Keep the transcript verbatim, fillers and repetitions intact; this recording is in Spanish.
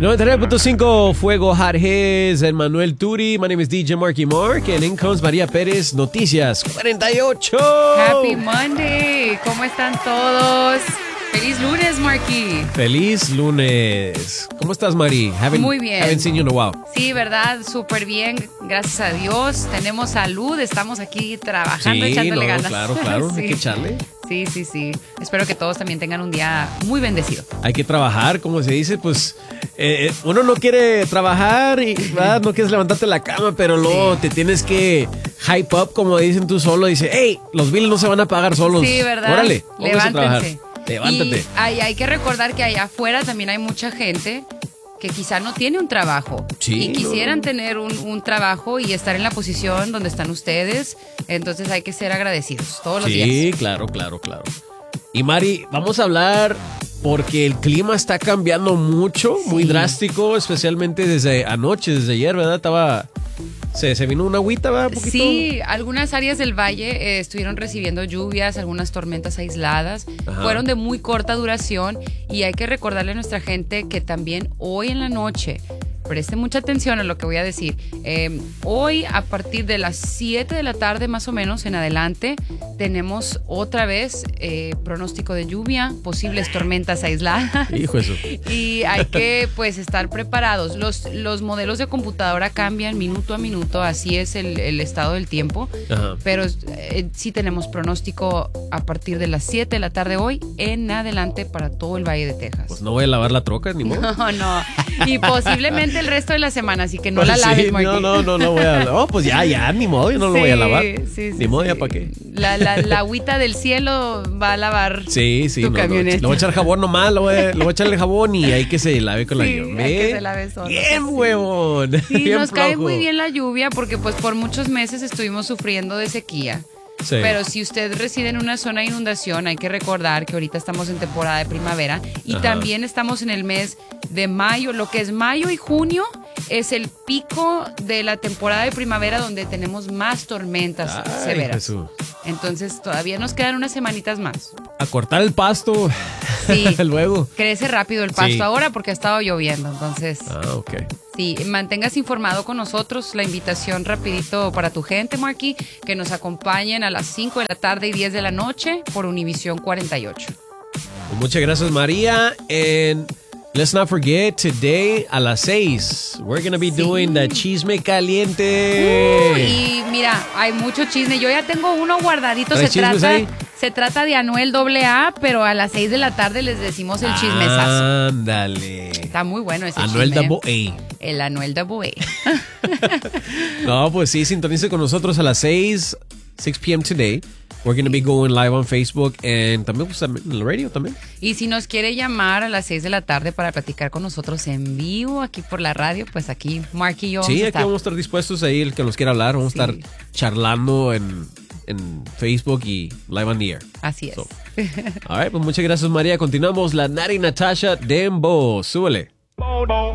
noventa y nueve punto cinco Fuego Jarjes, Manuel Turi. My name is D J Marky Mark. And in comes María Pérez, Noticias cuarenta y ocho. Happy Monday. ¿Cómo están todos? Feliz lunes, Marky. Feliz lunes. ¿Cómo estás, Mari? Haven't, Muy bien. Haven't seen you in a while. Sí, ¿verdad? Súper bien. Gracias a Dios. Tenemos salud. Estamos aquí trabajando, Sí, echándole no, ganas. claro, claro. Sí. Hay que echarle. Sí, sí, sí. Espero que todos también tengan un día muy bendecido. Hay que trabajar, como se dice, pues eh, uno no quiere trabajar y ¿verdad? No quieres levantarte de la cama, pero luego Sí. te tienes que hype up, como dicen tú solo. Dice, hey, los bills no se van a pagar solos. Sí, ¿verdad? Órale, vamos a trabajar. Levántense. Levántate. Y hay, hay que recordar que allá afuera también hay mucha gente que quizá no tiene un trabajo Sí, y quisieran no. tener un, un trabajo y estar en la posición donde están ustedes. Entonces hay que ser agradecidos todos los Sí, días. claro, claro, claro. Y Mari, vamos a hablar porque el clima está cambiando mucho, muy Sí. drástico, especialmente desde anoche, desde ayer, ¿verdad? Estaba, se, se vino una agüita, ¿verdad? Un poquito. Sí, algunas áreas del valle eh, estuvieron recibiendo lluvias, algunas tormentas aisladas, Ajá. fueron de muy corta duración y hay que recordarle a nuestra gente que también hoy en la noche, preste mucha atención a lo que voy a decir, eh, hoy a partir de las siete de la tarde más o menos en adelante tenemos otra vez eh, pronóstico de lluvia, posibles tormentas aisladas. Hijo eso. Y hay que pues estar preparados. Los, los modelos de computadora cambian minuto a minuto, así es el, el estado del tiempo. Ajá. Pero eh, sí tenemos pronóstico a partir de las siete de la tarde hoy en adelante para todo el Valle de Texas. Pues no voy a lavar la troca, ni modo. No, no. Y posiblemente el resto de la semana, así que no la Sí, laves, Marky. No, no, no, no voy a lavar. Oh, pues ya, ya, ni modo, yo no lo voy a lavar. Sí, sí, Ni modo, sí. ya para qué. La, la, la agüita del cielo va a lavar Sí, sí, tu no, no, camioneta. le voy a echar jabón nomás, le voy a, le voy a echarle jabón y ahí que se lave con la Sí, lluvia. hay que ¿Ve? se lave solo. Bien, huevón. Sí, Bien nos cae flojo. muy bien la lluvia porque pues por muchos meses estuvimos sufriendo de sequía. Sí. Pero si usted reside en una zona de inundación, hay que recordar que ahorita estamos en temporada de primavera y Ajá. también estamos en el mes de mayo. Lo que es mayo y junio es el pico de la temporada de primavera donde tenemos más tormentas Ay, severas. Jesús. Entonces todavía nos quedan unas semanitas más. A cortar el pasto. Sí. Luego. Crece rápido el pasto Sí. ahora porque ha estado lloviendo, entonces... Ah, ok. Sí, mantengas informado con nosotros. La invitación rapidito para tu gente, Marky, que nos acompañen a las cinco de la tarde y diez de la noche por Univisión cuarenta y ocho. Pues muchas gracias, María. And let's not forget, today a las seis, we're going to be Sí. doing the chisme caliente. Uh, y mira, hay mucho chisme. Yo ya tengo uno guardadito. Se ¿Hay chismes trata, ahí? se trata de Anuel doble A, pero a las seis de la tarde les decimos el chismesazo. Ándale. Está muy bueno ese Anuel chisme. Double A. El Anuel double A. No, pues sí, sintonice con nosotros a las seis, six p.m. today. We're going to be going live on Facebook and también pues, en el radio también. Y si nos quiere llamar a las seis de la tarde para platicar con nosotros en vivo aquí por la radio, pues aquí Marky y yo Sí, vamos a aquí estar. vamos a estar dispuestos ahí, el que nos quiera hablar. Vamos Sí. a estar charlando en, en Facebook y live on the air. Así es. So, all right, pues muchas gracias, María. Continuamos. La Nari Natasha Dembo. Súbele.